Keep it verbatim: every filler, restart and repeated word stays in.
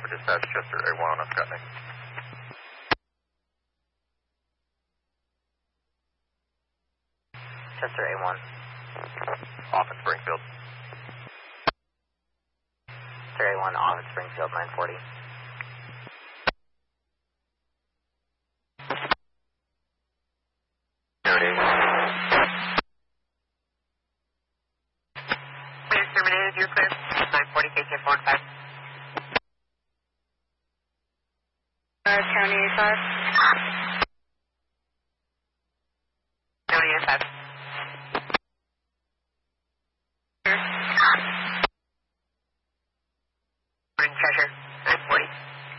for dispatch, Chester A one on Scotney. Chester A one. Off in Springfield. Chester A one, off in Springfield, nine forty. Clear terminated, you're clear. nine forty, K K four and five. Uh, County A five. County A five.